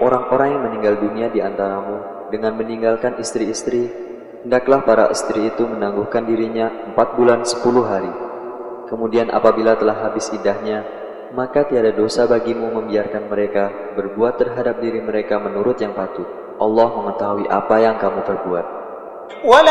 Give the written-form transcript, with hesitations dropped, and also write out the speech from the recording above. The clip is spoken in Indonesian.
orang-orang yang meninggal dunia di antaramu dengan meninggalkan istri-istri, hendaklah para istri itu menangguhkan dirinya 4 bulan 10 hari. Kemudian apabila telah habis iddahnya, maka tiada dosa bagimu membiarkan mereka berbuat terhadap diri mereka menurut yang patut. Allah mengetahui apa yang kamu perbuat.